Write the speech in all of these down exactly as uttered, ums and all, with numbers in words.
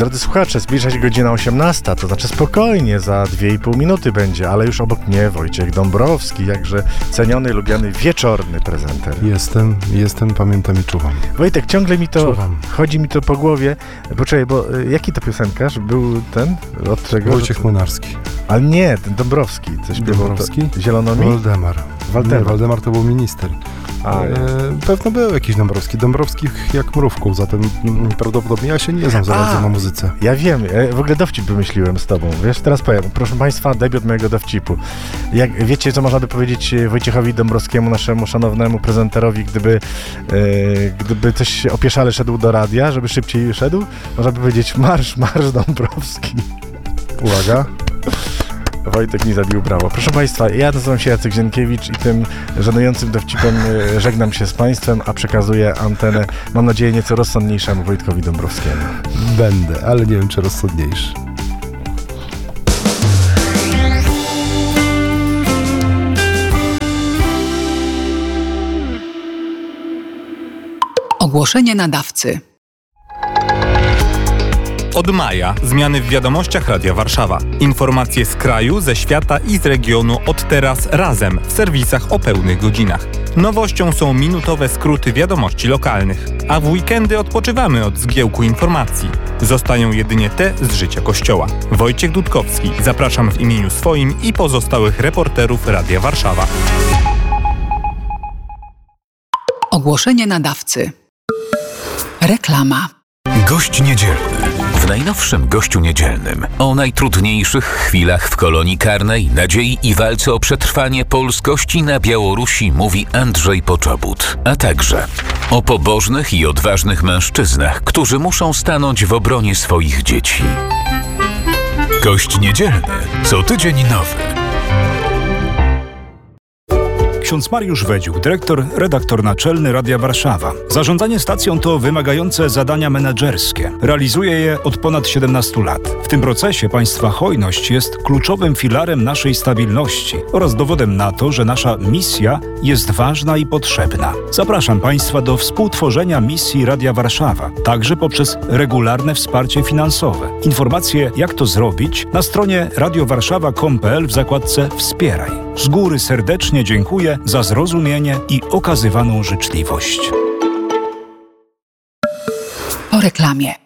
Drodzy słuchacze, zbliża się godzina osiemnasta, to znaczy spokojnie, za dwie i pół minuty będzie, ale już obok mnie Wojciech Dąbrowski, jakże ceniony, lubiany, wieczorny prezenter. Jestem, jestem, pamiętam i czuwam. Wojtek, ciągle mi to, Czuwam. chodzi mi to po głowie. Poczekaj, bo y, jaki to piosenkarz był ten? Od czego? Wojciech Młynarski. Ale nie, ten Dąbrowski. Coś Dąbrowski? Zielonomi? Waldemar. Waldemar. Nie, Waldemar to był minister. A, E, pewno był jakiś Dąbrowski. Dąbrowski jak mrówką, zatem mm, prawdopodobnie ja się nie znam za A. bardzo na muzyce. Ja wiem, ja w ogóle dowcip wymyśliłem z tobą. Wiesz, teraz powiem, proszę państwa, debiut mojego dowcipu. Jak wiecie, co można by powiedzieć Wojciechowi Dąbrowskiemu, naszemu szanownemu prezenterowi, gdyby, e, gdyby coś opieszale szedł do radia, żeby szybciej szedł? Można by powiedzieć marsz, marsz Dąbrowski. Uwaga. Wojtek mi zabił brawo. Proszę państwa, ja nazywam się Jacek Zienkiewicz i tym żenującym dowcipem e, żegnam się z państwem, a przekazuję antenę, mam nadzieję, nieco rozsądniejszemu Wojtkowi Dąbrowskiemu. Będę, ale nie wiem, czy rozsądniejszy. Ogłoszenie nadawcy. Od maja zmiany w wiadomościach Radia Warszawa. Informacje z kraju, ze świata i z regionu od teraz razem w serwisach o pełnych godzinach. Nowością są minutowe skróty wiadomości lokalnych, a w weekendy odpoczywamy od zgiełku informacji. Zostają jedynie te z życia Kościoła. Wojciech Dudkowski, zapraszam w imieniu swoim i pozostałych reporterów Radia Warszawa. Ogłoszenie nadawcy. Reklama. Gość niedzielny. W najnowszym Gościu Niedzielnym o najtrudniejszych chwilach w kolonii karnej, nadziei i walce o przetrwanie polskości na Białorusi mówi Andrzej Poczobut, a także o pobożnych i odważnych mężczyznach, którzy muszą stanąć w obronie swoich dzieci. Gość Niedzielny. Co tydzień nowy. Ksiądz Mariusz Wedziuk, dyrektor, redaktor naczelny Radia Warszawa. Zarządzanie stacją to wymagające zadania menedżerskie. Realizuje je od ponad siedemnastu lat. W tym procesie państwa hojność jest kluczowym filarem naszej stabilności oraz dowodem na to, że nasza misja jest ważna i potrzebna. Zapraszam państwa do współtworzenia misji Radia Warszawa, także poprzez regularne wsparcie finansowe. Informacje, jak to zrobić, na stronie radiowarszawa kropka com kropka pe el w zakładce Wspieraj. Z góry serdecznie dziękuję za zrozumienie i okazywaną życzliwość. Po reklamie.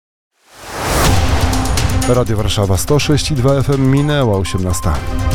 Radio Warszawa sto sześć i dwa F M, minęła osiemnasta.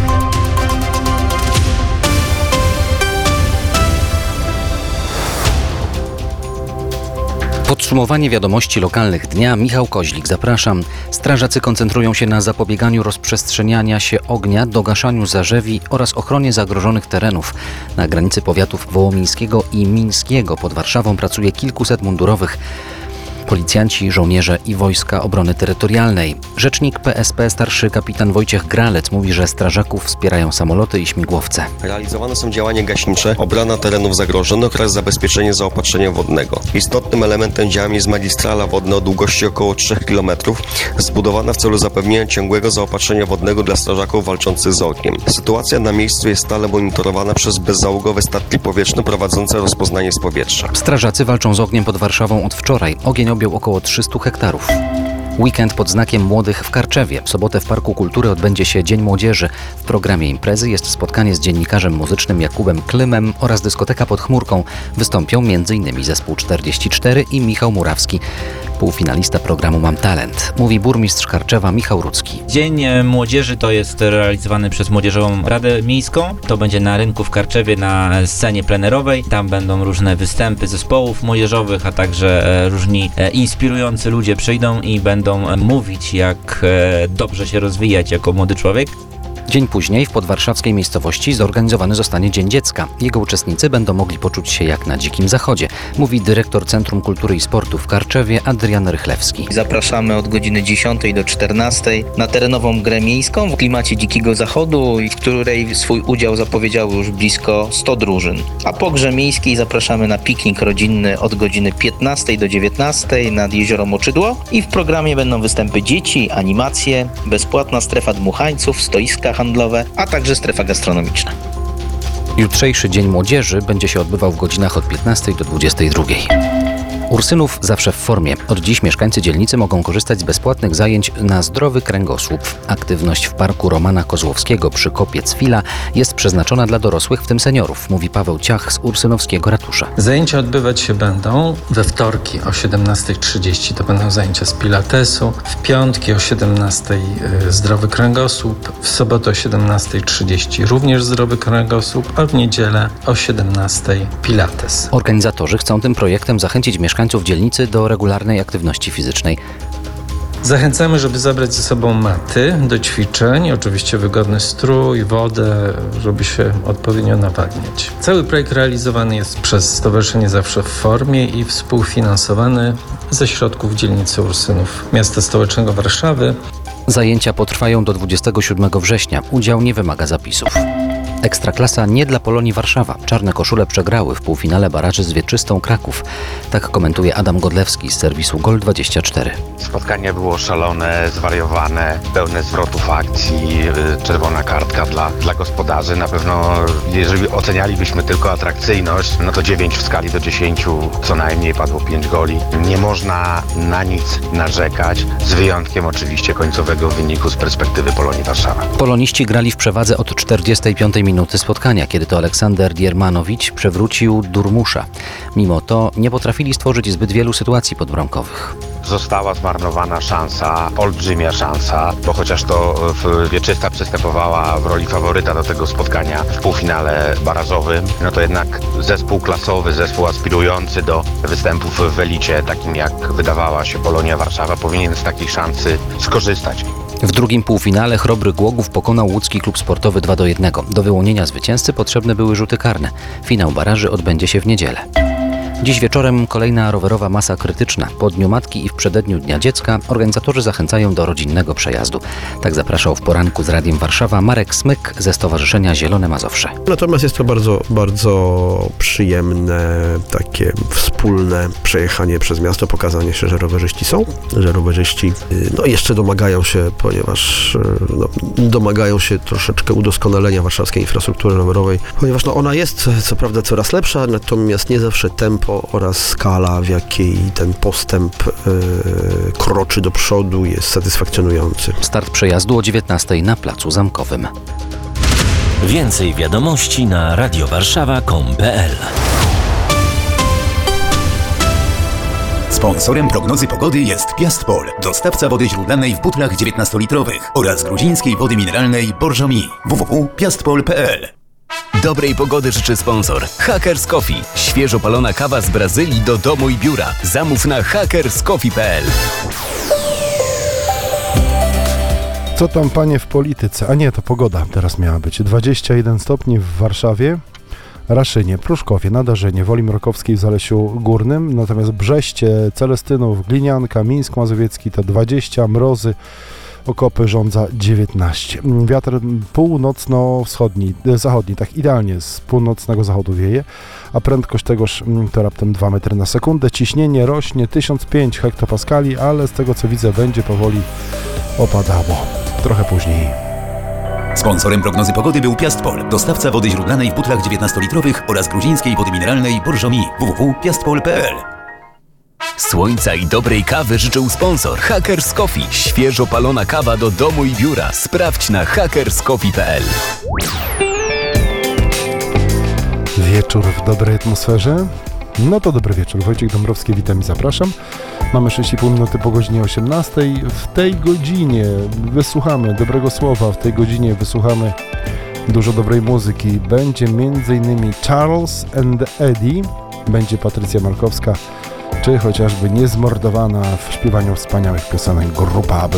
Podsumowanie wiadomości lokalnych dnia. Michał Koźlik, zapraszam. Strażacy koncentrują się na zapobieganiu rozprzestrzeniania się ognia, dogaszaniu zarzewi oraz ochronie zagrożonych terenów. Na granicy powiatów wołomińskiego i mińskiego pod Warszawą pracuje kilkuset mundurowych. Policjanci, żołnierze i Wojska Obrony Terytorialnej. Rzecznik P S P starszy kapitan Wojciech Gralec mówi, że strażaków wspierają samoloty i śmigłowce. Realizowane są działania gaśnicze, obrona terenów zagrożonych oraz zabezpieczenie zaopatrzenia wodnego. Istotnym elementem działań jest magistrala wodna o długości około trzech kilometrów, zbudowana w celu zapewnienia ciągłego zaopatrzenia wodnego dla strażaków walczących z ogniem. Sytuacja na miejscu jest stale monitorowana przez bezzałogowe statki powietrzne prowadzące rozpoznanie z powietrza. Strażacy walczą z ogniem pod Warszawą od wczoraj. Ogień objął około trzysta hektarów. Weekend pod znakiem Młodych w Karczewie. W sobotę w Parku Kultury odbędzie się Dzień Młodzieży. W programie imprezy jest spotkanie z dziennikarzem muzycznym Jakubem Klymem oraz dyskoteka pod chmurką. Wystąpią m.in. Zespół czterdzieści cztery i Michał Murawski, półfinalista programu Mam Talent. Mówi burmistrz Karczewa Michał Rudzki. Dzień Młodzieży to jest realizowany przez Młodzieżową Radę Miejską. To będzie na rynku w Karczewie na scenie plenerowej. Tam będą różne występy zespołów młodzieżowych, a także różni inspirujący ludzie przyjdą i będą mówić, jak dobrze się rozwijać jako młody człowiek. Dzień później w podwarszawskiej miejscowości zorganizowany zostanie Dzień Dziecka. Jego uczestnicy będą mogli poczuć się jak na Dzikim Zachodzie, mówi dyrektor Centrum Kultury i Sportu w Karczewie Adrian Rychlewski. Zapraszamy od godziny dziesiątej do czternastej na terenową grę miejską w klimacie Dzikiego Zachodu, w której swój udział zapowiedziało już blisko sto drużyn. A po grze miejskiej zapraszamy na piknik rodzinny od godziny piętnastej do dziewiętnastej nad Jezioro Moczydło i w programie będą występy dzieci, animacje, bezpłatna strefa dmuchańców, stoiska handlowe, a także strefa gastronomiczna. Jutrzejszy Dzień Młodzieży będzie się odbywał w godzinach od piętnastej do dwudziestej drugiej. Ursynów zawsze w formie. Od dziś mieszkańcy dzielnicy mogą korzystać z bezpłatnych zajęć na zdrowy kręgosłup. Aktywność w parku Romana Kozłowskiego przy Kopiec Fila jest przeznaczona dla dorosłych, w tym seniorów, mówi Paweł Ciach z ursynowskiego ratusza. Zajęcia odbywać się będą we wtorki o siedemnasta trzydzieści, to będą zajęcia z pilatesu, w piątki o siedemnasta zdrowy kręgosłup, w sobotę o siedemnasta trzydzieści również zdrowy kręgosłup, a w niedzielę o siedemnasta pilates. Organizatorzy chcą tym projektem zachęcić mieszkańców dzielnicy do regularnej aktywności fizycznej. Zachęcamy, żeby zabrać ze sobą maty do ćwiczeń, oczywiście wygodny strój, wodę, żeby się odpowiednio nawadniać. Cały projekt realizowany jest przez Stowarzyszenie Zawsze w Formie i współfinansowany ze środków dzielnicy Ursynów miasta stołecznego Warszawy. Zajęcia potrwają do dwudziestego siódmego września. Udział nie wymaga zapisów. Ekstraklasa nie dla Polonii Warszawa. Czarne koszule przegrały w półfinale baraży z Wieczystą Kraków. Tak komentuje Adam Godlewski z serwisu Gol dwadzieścia cztery. Spotkanie było szalone, zwariowane, pełne zwrotów akcji, czerwona kartka dla, dla gospodarzy. Na pewno, jeżeli ocenialibyśmy tylko atrakcyjność, no to dziewięć w skali do dziesięciu, co najmniej padło pięć goli. Nie można na nic narzekać, z wyjątkiem oczywiście końcowego wyniku z perspektywy Polonii Warszawa. Poloniści grali w przewadze od czterdziestej piątej minuty spotkania, kiedy to Aleksander Diermanowicz przewrócił Durmusza. Mimo to nie potrafili stworzyć zbyt wielu sytuacji podbramkowych. Została zmarnowana szansa, olbrzymia szansa, bo chociaż to Wieczysta przystępowała w roli faworyta do tego spotkania w półfinale barażowym, no to jednak zespół klasowy, zespół aspirujący do występów w elicie, takim jak wydawała się Polonia Warszawa, powinien z takiej szansy skorzystać. W drugim półfinale Chrobry Głogów pokonał łódzki klub sportowy dwa do jednego. Do wyłonienia zwycięzcy potrzebne były rzuty karne. Finał baraży odbędzie się w niedzielę. Dziś wieczorem kolejna rowerowa masa krytyczna. Po Dniu Matki i w przededniu Dnia Dziecka organizatorzy zachęcają do rodzinnego przejazdu. Tak zapraszał w poranku z Radiem Warszawa Marek Smyk ze Stowarzyszenia Zielone Mazowsze. Natomiast jest to bardzo, bardzo przyjemne, takie wspólne przejechanie przez miasto, pokazanie się, że rowerzyści są, że rowerzyści no, jeszcze domagają się, ponieważ no, domagają się troszeczkę udoskonalenia warszawskiej infrastruktury rowerowej, ponieważ no, ona jest co prawda coraz lepsza, natomiast nie zawsze tempo oraz skala, w jakiej ten postęp yy, kroczy do przodu, jest satysfakcjonujący. Start przejazdu o dziewiętnastej na Placu Zamkowym. Więcej wiadomości na radiowarszawa kropka com kropka pe el. Sponsorem prognozy pogody jest Piastpol, dostawca wody źródlanej w butlach dziewiętnastolitrowych oraz gruzińskiej wody mineralnej Borżomi. w w w kropka piastpol kropka pe el. Dobrej pogody życzy sponsor Hackers Coffee. Świeżo palona kawa z Brazylii do domu i biura. Zamów na hackers coffee kropka pe el. Co tam, panie, w polityce? A nie, to pogoda teraz miała być. dwadzieścia jeden stopni w Warszawie, Raszynie, Pruszkowie, Nadarzynie, Woli Mrokowskiej w Zalesiu Górnym, natomiast Brzeście, Celestynów, Glinianka, Mińsk Mazowiecki to dwadzieścia, mrozy, Okopy rządza dziewiętnaście. Wiatr północno-wschodni, zachodni, tak idealnie z północnego zachodu wieje, a prędkość tegoż to raptem dwa metry na sekundę. Ciśnienie rośnie tysiąc pięć hektopaskali, ale z tego co widzę będzie powoli opadało. Trochę później. Sponsorem prognozy pogody był Piastpol, dostawca wody źródlanej w butlach dziewiętnastolitrowych oraz gruzińskiej wody mineralnej Borżomi. w w w kropka piastpol kropka pe el. Słońca i dobrej kawy życzył sponsor Hackers Coffee. Świeżo palona kawa do domu i biura. Sprawdź na hackers coffee kropka pe el. Wieczór w dobrej atmosferze. No to dobry wieczór. Wojciech Dąbrowski, witam i zapraszam. Mamy sześć i pół minuty po godzinie osiemnastej. W tej godzinie wysłuchamy dobrego słowa, w tej godzinie wysłuchamy dużo dobrej muzyki. Będzie między innymi Charles and Eddie, będzie Patrycja Markowska, czy chociażby niezmordowana w śpiewaniu wspaniałych piosenek grupa A B